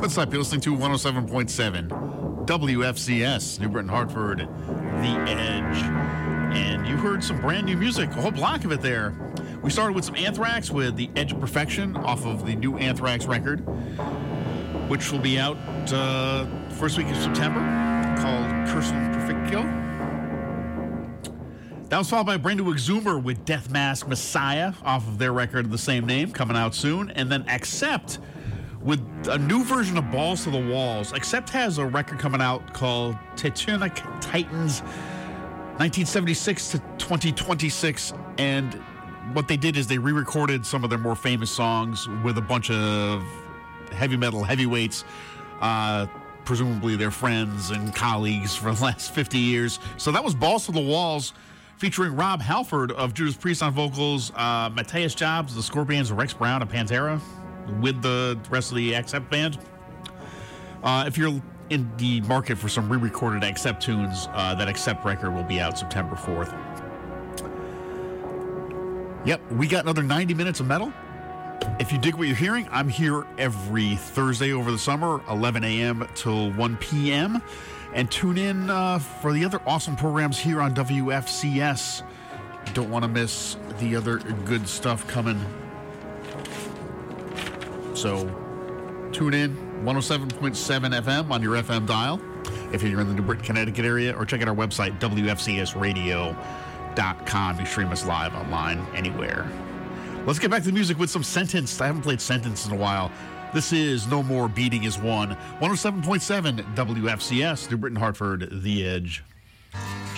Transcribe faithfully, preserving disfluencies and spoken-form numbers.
What's up? You're listening to one oh seven point seven W F C S, New Britain, Hartford, The Edge. And you heard some brand new music, a whole block of it there. We started with some Anthrax with The Edge of Perfection off of the new Anthrax record, which will be out uh, first week of September, called Cursum Perfectio. That was followed by a brand new Exhumer with Death Mask Messiah off of their record of the same name, coming out soon. And then Accept with a new version of Balls to the Walls. Accept has a record coming out called Titanic Titans nineteen seventy-six to twenty twenty-six. And what they did is they re-recorded some of their more famous songs with a bunch of heavy metal heavyweights, uh, presumably their friends and colleagues for the last fifty years. So that was Balls to the Walls, featuring Rob Halford of Judas Priest on vocals, uh, Matthias Jobs, the Scorpions, Rex Brown of Pantera, with the rest of the Accept band. Uh, if you're in the market for some re-recorded Accept tunes, uh, that Accept record will be out September fourth. Yep, we got another ninety minutes of metal. If you dig what you're hearing, I'm here every Thursday over the summer, eleven a.m. till one p.m., and tune in uh, for the other awesome programs here on W F C S. Don't want to miss the other good stuff coming. So tune in, one oh seven point seven F M on your F M dial if you're in the New Britain, Connecticut area, or check out our website, W F C S radio dot com. You stream us live online anywhere. Let's get back to the music with some Sentence. I haven't played Sentence in a while. This is No More Beating Is One. one oh seven point seven W F C S, New Britain, Hartford, The Edge.